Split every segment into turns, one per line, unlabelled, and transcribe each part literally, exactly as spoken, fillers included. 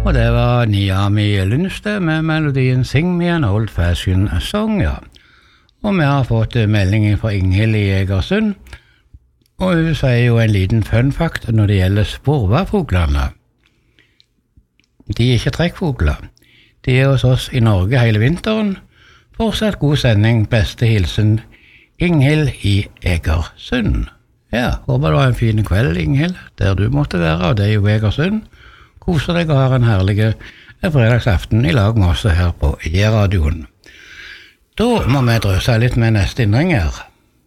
Og det var Niami Lundstad med melodien Sing Me an Old Fashion Song, ja. Og vi har fått melding fra Inghild i Egersund, og hun sier jo en liten fun fact når det gjelder sporvafuglene. De er ikke trekkfugler. De er hos oss i Norge hele vinteren. Fortsatt god sending, beste hilsen Inghild i Egersund. Ja, håper du har en fin kveld, Inghild, der du måtte være, og det er jo Egersund. Koser deg og har en herlig fredagsaften i lag med oss her på J-radioen. Da må vi drøse litt med neste innring her.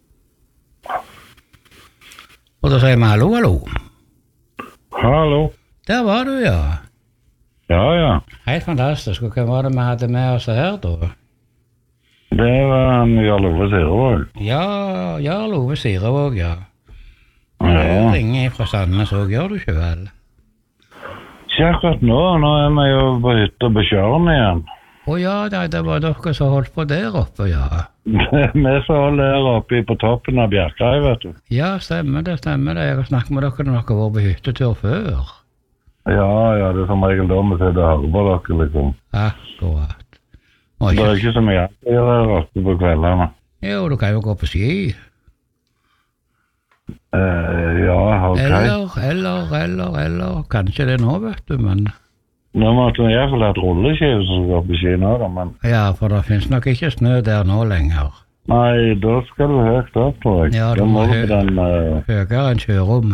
Og da sier vi hallo, hallo.
Hallo.
Der var du, ja.
Ja, ja.
Helt fantastisk. Og hvem var det vi hadde med oss her, da?
Det var en Jarl Ove Sirevåg.
Ja, Jarl Ove Sirevåg, ja.
Ja.
Du ringer fra Sandnes også, gjør du ikke vel?
Ikke akkurat nå, nå er vi jo på hytta på Kjøren igjen.
Å ja, det, det var dere som holdt på der oppe, ja.
Vi som holder her oppe på toppen av Bjerkreim, vet du.
Ja, stemmer det, stemmer det. Jeg har snakket med dere når dere var på hyttetur før.
Ja, ja, det er som regel da vi sitter og hører på dere, liksom.
Akkurat.
Det er ikke så mye å gjøre her oppe på kveldene.
Jo, du kan jo gå på ski.
Uh, ja, ok.
Eller, eller, eller, eller, kanskje det nå, vet du, men...
Nå måtte vi i hvert fall ha et rulleskiv som skal på ski nå, da, men...
Ja, for det finnes nok ikke snø der nå lenger.
Nei, da skal du høyt opp, tror jeg.
Ja, du må hø
den, uh...
høyere enn kjørom.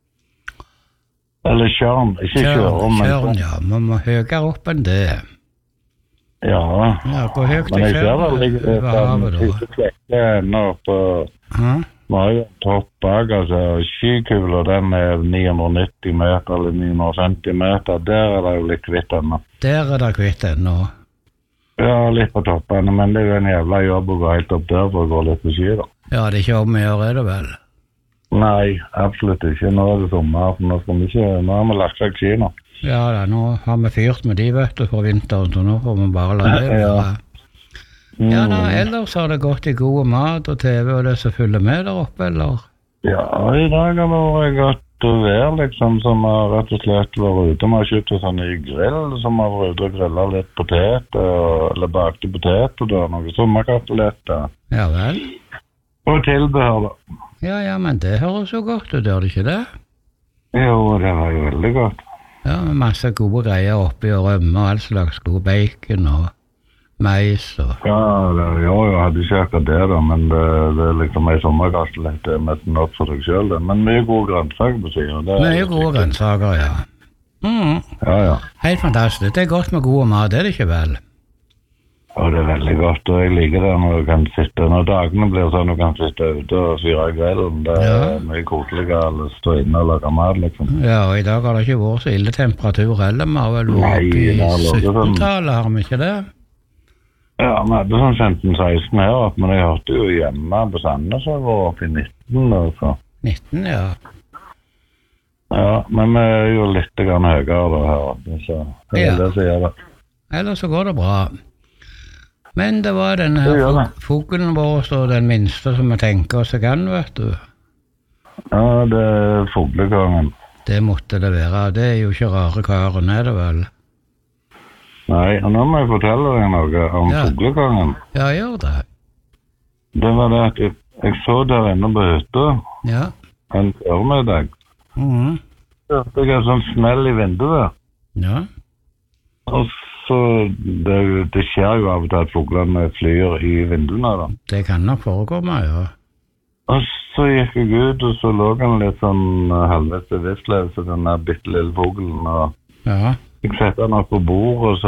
Eller kjøren, ikke kjørom, men...
Kjøren, ja, man må høyere opp enn det.
Ja,
ja på høyt
men jeg ser vel litt
over havet, da.
Siste klekke enda oppe...
Hæ?
Vi har jo en topp bak, altså, skikula, den er ni hundre og nitti meter eller ni hundre og femti meter, der er det jo litt kvitt ennå.
Der er det kvitt ennå.
Ja, litt på toppen, men det er jo en jævla jobb å gå helt opp der for å gå litt på ski, da.
Ja, det er ikke om å gjøre, er det vel?
Nei, absolutt ikke. Nå er det sommer, for nå skal vi ikke, nå har vi lagt seg ski nå.
Ja, da, nå har vi fyrt med de, vet du, for vinteren, så nå får vi bare la det være.
Ja. Mm.
Ja, da, ellers har det gått i god mat og T V og det som følger med der oppe, eller?
Ja, i dag har det vært godt å være, liksom, som har rett og slett vært ute. Vi har kjøpt oss en ny grill, som har vært ute og grillet litt potet, eller bakte potet, og da noe sommerkatteletter.
Ja vel?
Og tilbehør, da.
Ja, ja, men det høres jo godt ut, gjør det ikke det?
Jo, det var jo veldig godt.
Ja, med masse gode greier oppi og rømme og all slags god bacon og mais og...
Ja, det, jo, jeg hadde ikke akkurat det da, men det, det er liksom en sommerkastelett, det er mest nok for deg selv, det. Men mye gode grønnsaker på siden.
Mye gode grønnsaker, ja. Mm.
Ja, ja.
Helt fantastisk. Det er godt med god mat, det er det ikke vel?
Ja, det er veldig godt, og jeg liker det når du kan sitte, når dagene blir sånn, du kan sitte ute og fyre grillen. Det er ja. Mye koseligere å stå inne og lage mat, liksom. Ja,
og i dag har det ikke vært så ille temperatur heller, vi har vel vært oppe i sytten-tallet, har vi ikke det?
Ja, vi hadde sånn femten seksten her oppe, men jeg hørte jo hjemme på Sandnes, så jeg var oppe i nitten. Altså.
nitten, ja.
Ja, men vi er jo litt grann høyere da her oppe, så det er ja. Det som gjør det.
Ellers så går det bra. Men det var denne her fuglen vår, og den minste som vi tenker oss kan, vet du.
Ja, det er fuglekongen.
Det måtte det være. Det er jo ikke rare karen, er det vel?
Nei, og nå må jeg fortelle deg noe om ja. Fuglekongen.
Ja, gjør det.
Det var det at jeg, jeg så der inne på hytta.
Ja.
En formiddag.
Mhm.
Så fikk jeg en sånn smell i vinduet.
Ja.
Og så, det, det skjer jo av og til at fuglene flyr i vinduene da.
Det kan nok forekomme, ja. Og
så gikk jeg ut, og så lå han litt sånn halvveis bevisstløs, den der bittelille fuglen, og
ja.
Jeg setter han opp på bordet, og så